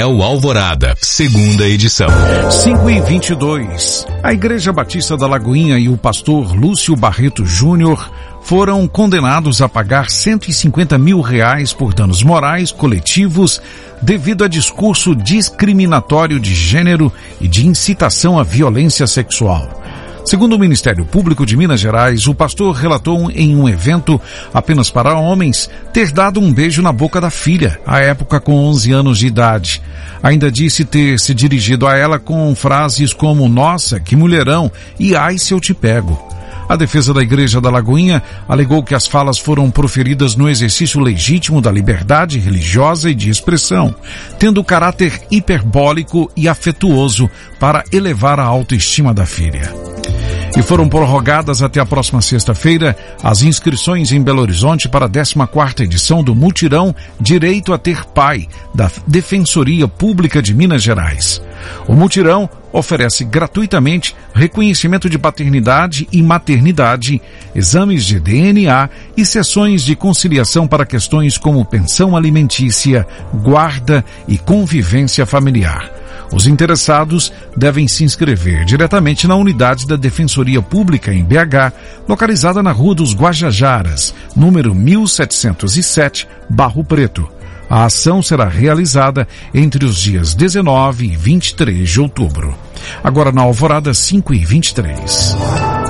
Jornal Alvorada, segunda edição. 5h22. A Igreja Batista da Lagoinha e o pastor Lúcio Barreto Júnior foram condenados a pagar R$150 mil por danos morais coletivos devido a discurso discriminatório de gênero e de incitação à violência sexual. Segundo o Ministério Público de Minas Gerais, o pastor relatou em um evento apenas para homens ter dado um beijo na boca da filha, à época com 11 anos de idade. Ainda disse ter se dirigido a ela com frases como "Nossa, que mulherão" e "Ai, se eu te pego". A defesa da Igreja da Lagoinha alegou que as falas foram proferidas no exercício legítimo da liberdade religiosa e de expressão, tendo caráter hiperbólico e afetuoso para elevar a autoestima da filha. E foram prorrogadas até a próxima sexta-feira as inscrições em Belo Horizonte para a 14ª edição do Mutirão Direito a Ter Pai, da Defensoria Pública de Minas Gerais. O mutirão oferece gratuitamente reconhecimento de paternidade e maternidade, exames de DNA e sessões de conciliação para questões como pensão alimentícia, guarda e convivência familiar. Os interessados devem se inscrever diretamente na unidade da Defensoria Pública em BH, localizada na Rua dos Guajajaras, número 1707, Barro Preto. A ação será realizada entre os dias 19 e 23 de outubro. Agora na Alvorada, 5h23.